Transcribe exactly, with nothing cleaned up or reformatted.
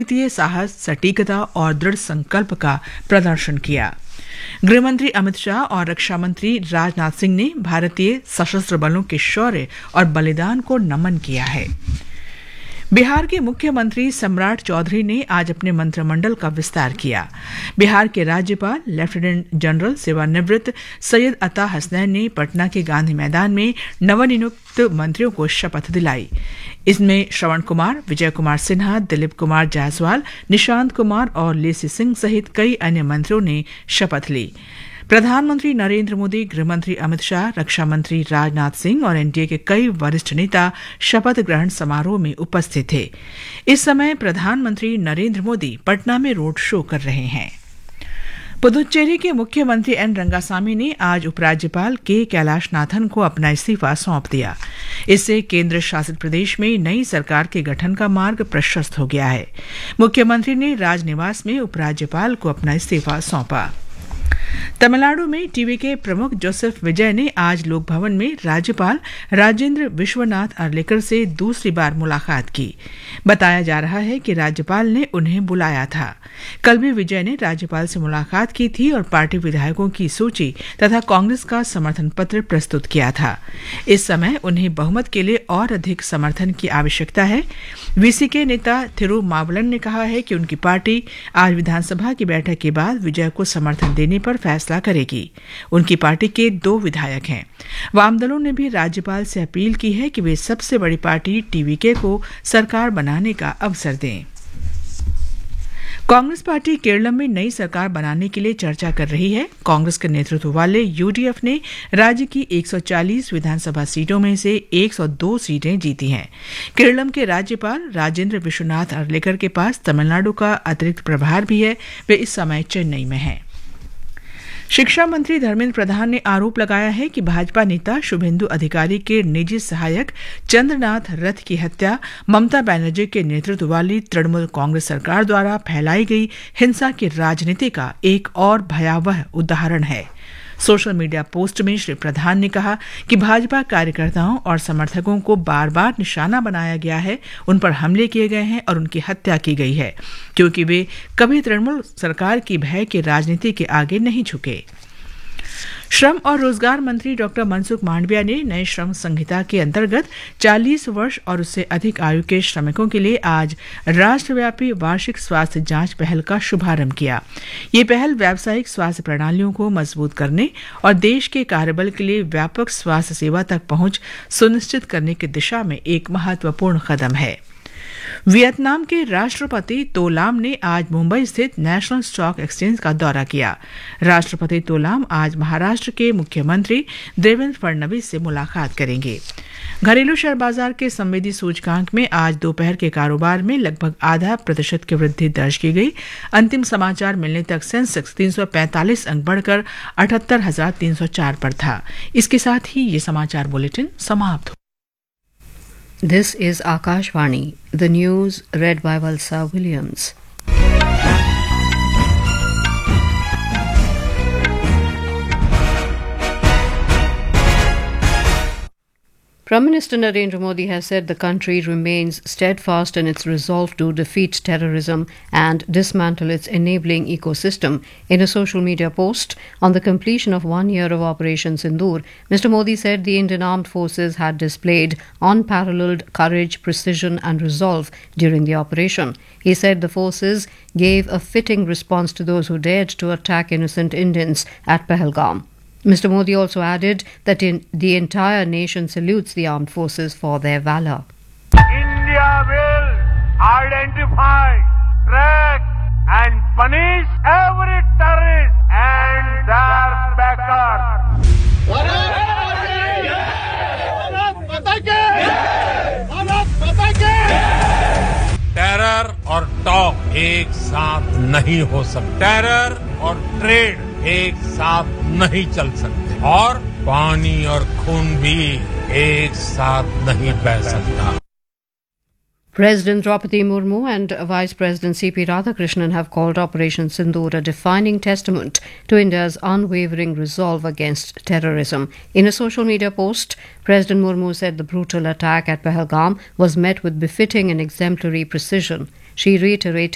अद्वितीय साहस, सटीकता और दृढ़ संकल्प का प्रदर्शन किया। गृहमंत्री अमित शाह और रक्षा मंत्री राजनाथ सिंह ने भारतीय सशस्त्र बलों के शौर्य और बलिदान को नमन किया है। बिहार के मुख्यमंत्री सम्राट चौधरी ने आज अपने मंत्रिमंडल का विस्तार किया। बिहार के राज्यपाल लेफ्टिनेंट जनरल सेवानिवृत्त सैयद अता हसनैन ने पटना के गांधी मैदान में नवनियुक्त मंत्रियों को शपथ दिलाई। इसमें श्रवण कुमार, विजय कुमार सिन्हा, दिलीप कुमार जायसवाल, निशांत कुमार और लेसी सिंह सहित कई अन्य मंत्रियों ने शपथ ली। प्रधानमंत्री नरेंद्र मोदी, गृहमंत्री अमित शाह, रक्षा मंत्री राजनाथ सिंह और एनडीए के कई वरिष्ठ नेता शपथ ग्रहण समारोह में उपस्थित थे। इस समय प्रधानमंत्री नरेंद्र मोदी पटना में रोड शो कर रहे हैं। पुदुचेरी के मुख्यमंत्री एन रंगासामी ने आज उपराज्यपाल के कैलाशनाथन को अपना इस्तीफा सौंप दिया। इससे केंद्र शासित प्रदेश में नई सरकार के गठन का मार्ग प्रशस्त हो गया है। मुख्यमंत्री ने राजनिवास में उपराज्यपाल को अपना इस्तीफा सौंपा। तमिलनाडु में टीवीके प्रमुख जोसेफ विजय ने आज लोक भवन में राज्यपाल राजेंद्र विश्वनाथ अर्लेकर से दूसरी बार मुलाकात की। बताया जा रहा है कि राज्यपाल ने उन्हें बुलाया था। कल भी विजय ने राज्यपाल से मुलाकात की थी और पार्टी विधायकों की सूची तथा कांग्रेस का समर्थन पत्र प्रस्तुत किया था। इस समय उन्हें बहुमत के लिए और अधिक समर्थन की आवश्यकता है। वीसी के नेता थिरुमावलन ने कहा है कि उनकी पार्टी आज विधानसभा की बैठक के बाद विजय को समर्थन देने पर फैसला करेगी। उनकी पार्टी के दो विधायक हैं। वामदलों ने भी राज्यपाल से अपील की है कि वे सबसे बड़ी पार्टी टीवीके को सरकार बनाने का अवसर दें। कांग्रेस पार्टी केरल में नई सरकार बनाने के लिए चर्चा कर रही है। कांग्रेस के नेतृत्व वाले यूडीएफ ने राज्य की एक सौ चालीस विधानसभा सीटों में से एक सौ दो सीटें जीती हैं। केरल के राज्यपाल राजेंद्र विश्वनाथ अर्लेकर के पास तमिलनाडु का अतिरिक्त प्रभार भी है। वे इस समय चेन्नई में हैं। शिक्षा मंत्री धर्मेंद्र प्रधान ने आरोप लगाया है कि भाजपा नेता शुभेंदु अधिकारी के निजी सहायक चंद्रनाथ रथ की हत्या ममता बनर्जी के नेतृत्व वाली तृणमूल कांग्रेस सरकार द्वारा फैलाई गई हिंसा की राजनीति का एक और भयावह उदाहरण है। सोशल मीडिया पोस्ट में श्री प्रधान ने कहा कि भाजपा कार्यकर्ताओं और समर्थकों को बार बार निशाना बनाया गया है, उन पर हमले किए गए हैं और उनकी हत्या की गई है, क्योंकि वे कभी तृणमूल सरकार की भय की राजनीति के आगे नहीं झुके। श्रम और रोजगार मंत्री डॉक्टर मनसुख मांडविया ने नए श्रम संहिता के अंतर्गत चालीस वर्ष और उससे अधिक आयु के श्रमिकों के लिए आज राष्ट्रव्यापी वार्षिक स्वास्थ्य जांच पहल का शुभारंभ किया। ये पहल व्यावसायिक स्वास्थ्य प्रणालियों को मजबूत करने और देश के कार्यबल के लिए व्यापक स्वास्थ्य सेवा तक पहुंच सुनिश्चित करने की दिशा में एक महत्वपूर्ण कदम है। वियतनाम के राष्ट्रपति तो लाम ने आज मुंबई स्थित नेशनल स्टॉक एक्सचेंज का दौरा किया। राष्ट्रपति तो लाम आज महाराष्ट्र के मुख्यमंत्री देवेंद्र फडणवीस से मुलाकात करेंगे। घरेलू शेयर बाजार के संवेदी सूचकांक में आज दोपहर के कारोबार में लगभग आधा प्रतिशत की वृद्धि दर्ज की गई। अंतिम समाचार मिलने तक सेंसेक्स तीन सौ पैंतालीस अंक बढ़कर अठहत्तर हजार तीन सौ चार पर था। इसके साथ ही ये समाचार बुलेटिन समाप्त। This is Akashvani, the news read by Valsa Williams. Prime Minister Narendra Modi has said the country remains steadfast in its resolve to defeat terrorism and dismantle its enabling ecosystem. In a social media post on the completion of one year of Operation Sindoor, Mister Modi said the Indian Armed Forces had displayed unparalleled courage, precision and resolve during the operation. He said the forces gave a fitting response to those who dared to attack innocent Indians at Pahalgam. Mister Modi also added that in the entire nation salutes the armed forces for their valour. India will identify, track and punish every terrorist and their backers. Terror और talk एक साथ नहीं हो सकते। Terror और trade एक साथ नहीं चल सकते और पानी और खून भी एक साथ नहीं बह सकता। President Draupadi Murmu and Vice President C P Radhakrishnan have called Operation Sindoor a defining testament to India's unwavering resolve against terrorism. In a social media post, President Murmu said the brutal attack at Pahalgam was met with befitting and exemplary precision. She reiterated